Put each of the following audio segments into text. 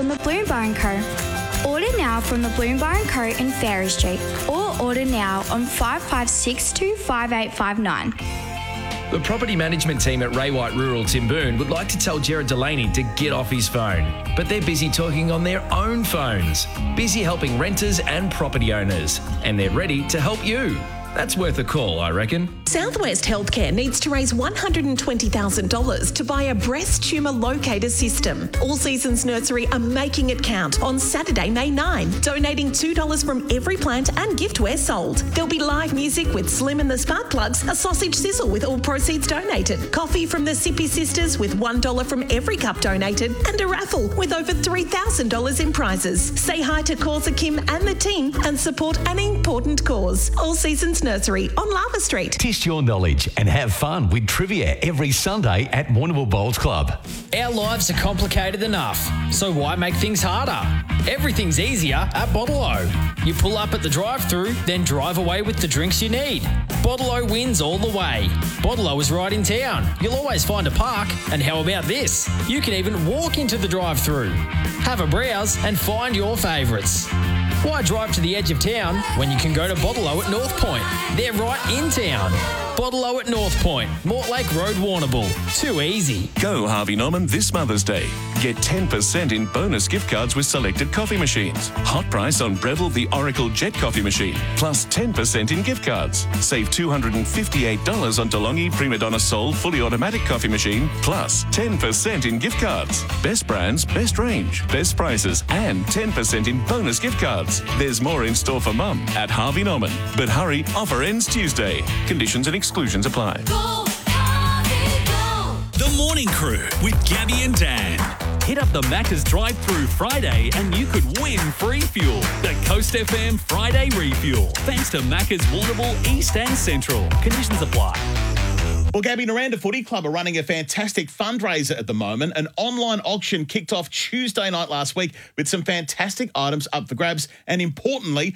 the Bloombo & Co. Order now from the Bloombo & Co. in Fairy Street or order now on 5562 5859. The property management team at Ray White Rural Timboon would like to tell Jared Delaney to get off his phone, but they're busy talking on their own phones, busy helping renters and property owners, and they're ready to help you. That's worth a call, I reckon. Southwest Healthcare needs to raise $120,000 to buy a breast tumour locator system. All Seasons Nursery are making it count on Saturday, May 9, donating $2 from every plant and giftware sold. There'll be live music with Slim and the Spark Plugs, a sausage sizzle with all proceeds donated, coffee from the Sippy Sisters with $1 from every cup donated, and a raffle with over $3,000 in prizes. Say hi to Causa Kim and the team and support an important cause. All Seasons Nursery on Lava Street. Test your knowledge and have fun with trivia every Sunday at Warrnambool Bowls Club. Our lives are complicated enough, so why make things harder? Everything's easier at Bottle-O. You pull up at the drive-thru, then drive away with the drinks you need. Bottle-O wins all the way. Bottle-O is right in town. You'll always find a park, and how about this? You can even walk into the drive-thru. Have a browse and find your favourites. Why drive to the edge of town when you can go to Bottle-O at North Point? They're right in town. Bottle-O at North Point, Mortlake Road, Warrnambool. Too easy. Go Harvey Norman this Mother's Day. Get 10% in bonus gift cards with selected coffee machines. Hot price on Breville the Oracle Jet Coffee Machine, plus 10% in gift cards. Save $258 on DeLonghi Prima Donna Soul Fully Automatic Coffee Machine, plus 10% in gift cards. Best brands, best range, best prices, and 10% in bonus gift cards. There's more in store for Mum at Harvey Norman. But hurry, offer ends Tuesday. Conditions and exclusions apply. Go, Harvey, go. The Morning Crew with Gabby and Dan. Hit up the Macca's drive-thru Friday and you could win free fuel. The Coast FM Friday Refuel. Thanks to Macca's Warrnambool East and Central. Conditions apply. Well, Gabby, Naranda Footy Club are running a fantastic fundraiser at the moment. An online auction kicked off Tuesday night last week with some fantastic items up for grabs. And importantly,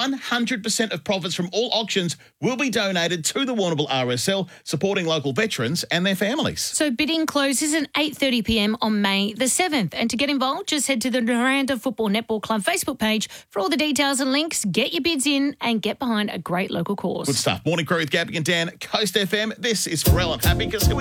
100% of profits from all auctions will be donated to the Warrnambool RSL, supporting local veterans and their families. So bidding closes at 8:30 p.m. on May the 7th. And to get involved, just head to the Naranda Football Netball Club Facebook page for all the details and links. Get your bids in and get behind a great local cause. Good stuff. Morning Crew with Gabby and Dan, Coast FM. This is Pharrell. I'm happy because here we